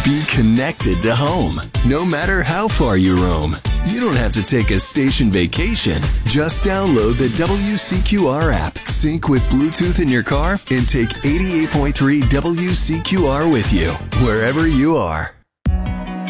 Be connected to home, no matter how far you roam. You don't have to take a station vacation. Just download the WCQR app, sync with Bluetooth in your car, and take 88.3 WCQR with you, wherever you are.